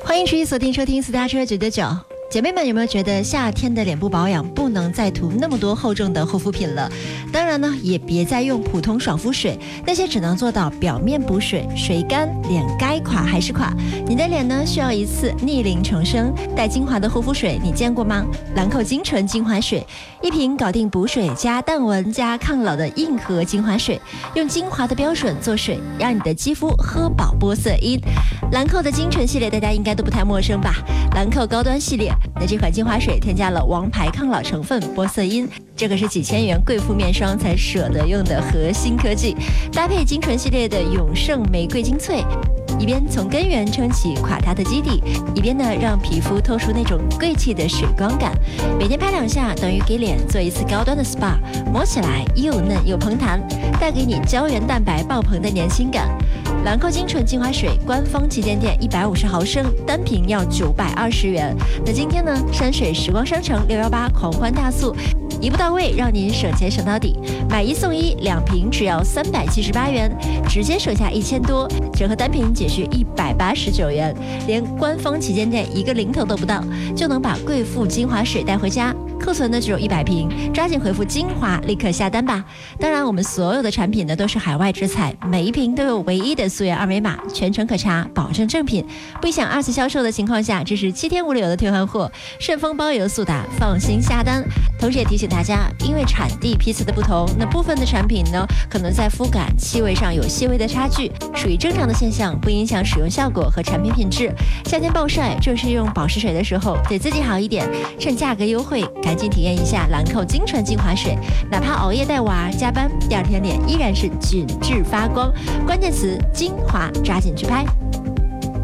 欢迎持续锁定收听私家车999。姐妹们有没有觉得夏天的脸部保养不能再涂那么多厚重的护肤品了？当然呢，也别再用普通爽肤水，那些只能做到表面补水，水干脸该垮还是垮。你的脸呢，需要一次逆龄重生。带精华的护肤水你见过吗？兰蔻精纯精华水，一瓶搞定补水加淡纹加抗老的硬核精华水，用精华的标准做水，让你的肌肤喝饱玻色因。兰蔻的精纯系列大家应该都不太陌生吧？兰蔻高端系列，那这款精华水添加了王牌抗老成分玻色因，这可是几千元贵妇面霜才舍得用的核心科技，搭配精纯系列的永盛玫瑰精粹，一边从根源撑起垮塌的基底，一边呢让皮肤透出那种贵气的水光感。每天拍2下等于给脸做一次高端的 SPA， 摸起来又嫩又蓬弹，带给你胶原蛋白爆棚的年轻感。兰蔻精纯精华水官方旗舰店150毫升，单瓶要920元。那今天呢，山水时光商城618狂欢大促，一步到位，让您省钱省到底，买1送1，2瓶只要378元，直接省下1000多，折合单瓶仅需189元，连官方旗舰店一个零头都不到，就能把贵妇精华水带回家。库存呢只有100瓶，抓紧回复精华立刻下单吧。当然我们所有的产品呢都是海外直采，每一瓶都有唯一的溯源2维码，全程可查，保证正品。不想2次销售的情况下，这是7天无理由的退换货，顺丰包邮速达，放心下单。同时也提醒大家，因为产地批次的不同，那部分的产品呢可能在肤感气味上有些微的差距，属于正常的现象，不影响使用效果和产品品质。夏天暴晒正是用保湿水的时候，对自己好一点，趁价格优惠赶紧体验一下兰蔻精纯精华水，哪怕熬夜带娃加班，第2天脸依然是紧致发光。关键词精华，抓紧去拍。